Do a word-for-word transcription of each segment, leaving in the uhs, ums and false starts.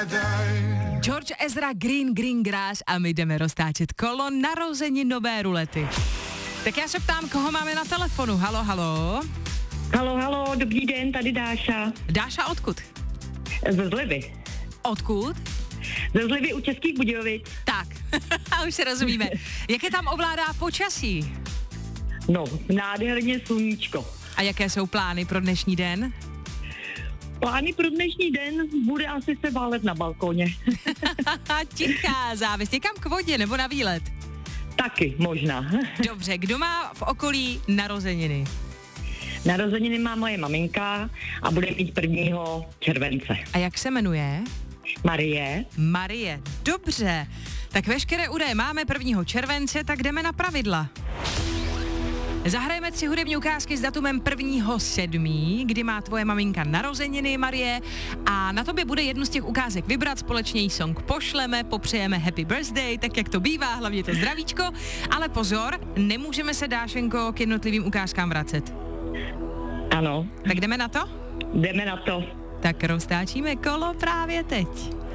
George Ezra, Green Green Grass a my jdeme roztáčet kolo narozeninové rulety. Tak já se ptám, koho máme na telefonu. Halo, halo. Halo, halo, dobrý den, tady Dáša. Dáša, odkud? Ze Zlivy. Odkud? Ze Zlivy u Českých Budějovic. Tak, už se rozumíme. Jaké tam ovládá počasí? No, nádherně sluníčko. A jaké jsou plány pro dnešní den? Plány pro dnešní den bude asi se válet na balkoně. Tichá závist. Někam k vodě nebo na výlet? Taky, možná. Dobře, kdo má v okolí narozeniny? Narozeniny má moje maminka a bude mít prvního července. A jak se jmenuje? Marie. Marie, dobře. Tak veškeré údaje máme prvního července, tak jdeme na pravidla. Zahrajeme tři hudební ukázky s datumem prvního sedmého, kdy má tvoje maminka narozeniny, Marie, a na tobě bude jednu z těch ukázek vybrat, společně jí song pošleme, popřejeme happy birthday, tak jak to bývá, hlavně to zdravíčko, ale pozor, nemůžeme se, Dášenko, k jednotlivým ukázkám vracet. Ano. Tak jdeme na to? Jdeme na to. Tak roztáčíme kolo právě teď.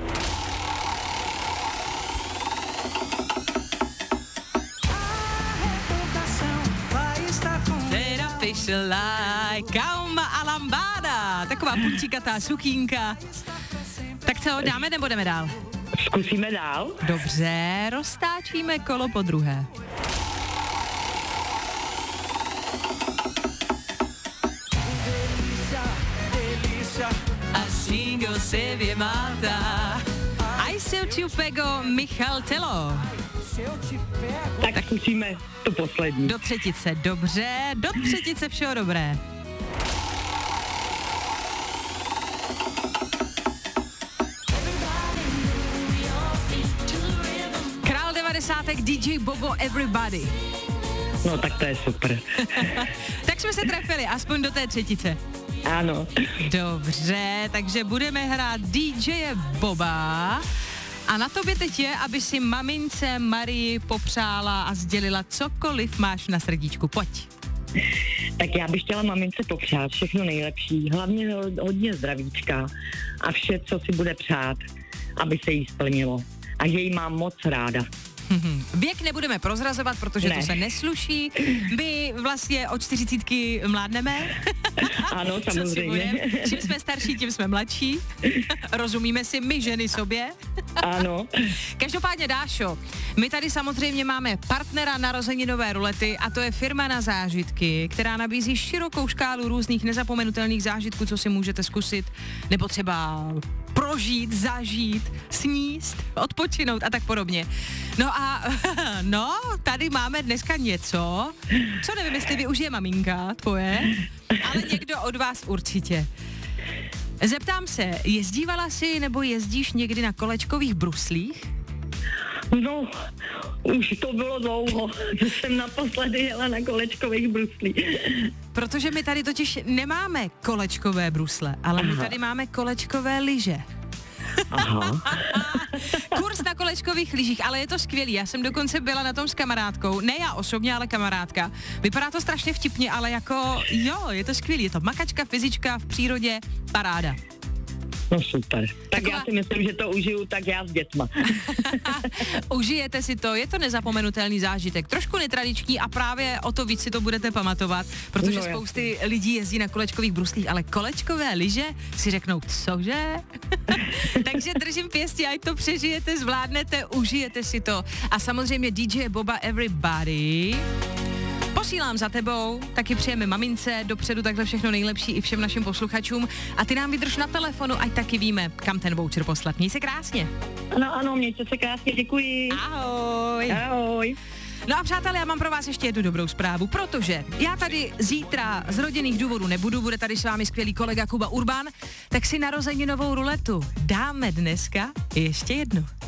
Kauma a lambada, taková punčikatá sukínka. Tak co, dáme nebo jdeme dál? Zkusíme dál. Dobře, roztáčíme kolo po druhé. Ashingo se věmátá. I se Pego, Michal Telo. Tak, tak zkusíme to poslední. Do třetice, dobře, do třetice všeho dobré. Král devadesátek D J Bobo Everybody. No tak to je super. Tak jsme se trefili, aspoň do té třetice. Ano. Dobře, takže budeme hrát D J Boba. A na tobě teď je, aby si mamince Marii popřála a sdělila cokoliv máš na srdíčku. Pojď. Tak já bych chtěla mamince popřát všechno nejlepší, hlavně hodně zdravíčka a vše, co si bude přát, aby se jí splnilo. A že jí mám moc ráda. Věk nebudeme prozrazovat, protože ne. To se nesluší. My vlastně od čtyřicítky mládneme. Ano, samozřejmě. Čím jsme starší, tím jsme mladší. Rozumíme si my ženy sobě. Ano. Každopádně, Dášo, my tady samozřejmě máme partnera narozeninové rulety a to je firma Na zážitky, která nabízí širokou škálu různých nezapomenutelných zážitků, co si můžete zkusit, nebo třeba prožít, zažít, sníst, odpočinout a tak podobně. No a no, tady máme dneska něco, co nevím, jestli využije maminka tvoje, ale někdo od vás určitě. Zeptám se, jezdívala jsi nebo jezdíš někdy na kolečkových bruslích? No, už to bylo dlouho, že jsem naposledy jela na kolečkových bruslích. Protože my tady totiž nemáme kolečkové brusle, ale Aha. my tady máme kolečkové lyže. Aha. Kurz na kolečkových lyžích, ale je to skvělý. Já jsem dokonce byla na tom s kamarádkou. Ne já osobně, ale kamarádka. Vypadá to strašně vtipně, ale jako jo, je to skvělý. Je to makačka, fyzička v přírodě, paráda. No super. Tak Taková... já si myslím, že to užiju tak já s dětma. Užijete si to, je to nezapomenutelný zážitek. Trošku netradiční a právě o to víc si to budete pamatovat, protože no, spousty jasný. lidí jezdí na kolečkových bruslích, ale kolečkové lyže si řeknou, cože? Takže držím pěstí, ať to přežijete, zvládnete, užijete si to. A samozřejmě D J Boba Everybody posílám za tebou, taky přejeme mamince, dopředu takhle všechno nejlepší i všem našim posluchačům a ty nám vydrž na telefonu, ať taky víme, kam ten voucher poslat. Měj se krásně. Ano, ano, mějte se krásně, děkuji. Ahoj. Ahoj. No a přátelé, já mám pro vás ještě jednu dobrou zprávu, protože já tady zítra z rodinných důvodů nebudu, bude tady s vámi skvělý kolega Kuba Urban, tak si narozeninovou ruletu dáme dneska ještě jednu.